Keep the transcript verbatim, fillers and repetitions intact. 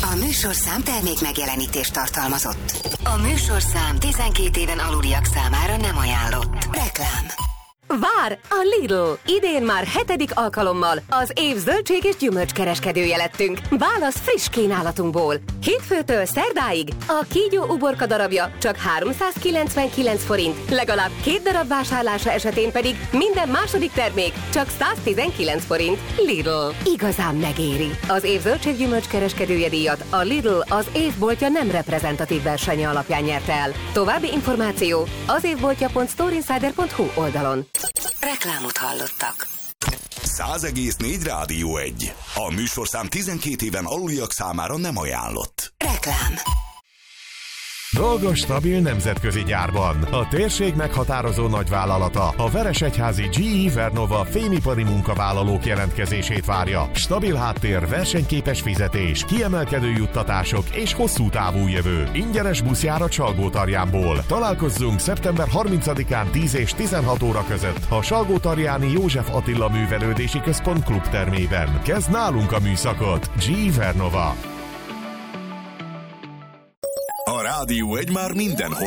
A műsorszám termék megjelenítést tartalmazott. A műsorszám tizenkét éven aluliak számára nem ajánlott. Reklám. Vár! A Lidl! Idén már hetedik alkalommal az év zöldség és gyümölcs kereskedője lettünk. Válasz friss kínálatunkból. Hétfőtől szerdáig a kígyó uborka darabja csak háromszázkilencvenkilenc forint, legalább két darab vásárlása esetén pedig minden második termék csak száztizenkilenc forint. Lidl. Igazán megéri. Az év zöldség gyümölcs kereskedője díjat a Lidl az évboltja nem reprezentatív versenye alapján nyerte el. További információ az évboltja pont storeinsider pont hu oldalon. Reklámot hallottak. száz egész négy Rádió egy. A műsorszám tizenkét éven aluliak számára nem ajánlott. Reklám. Dolgos, stabil nemzetközi gyárban. A térség meghatározó nagyvállalata, a Veresegyházi gé é Vernova fémipari munkavállalók jelentkezését várja. Stabil háttér, versenyképes fizetés, kiemelkedő juttatások és hosszú távú jövő. Ingyenes buszjárat Salgótarjánból. Találkozzunk szeptember harmincadikán tíz és tizenhat óra között a Salgótarjáni József Attila Művelődési Központ klubtermében. Kezd nálunk a műszakot. gé é Vernova. A Rádió egy már mindenhol